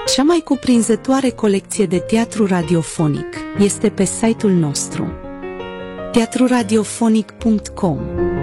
Cea mai cuprinzătoare colecție de teatru radiofonic este pe site-ul nostru teatruradiofonic.com.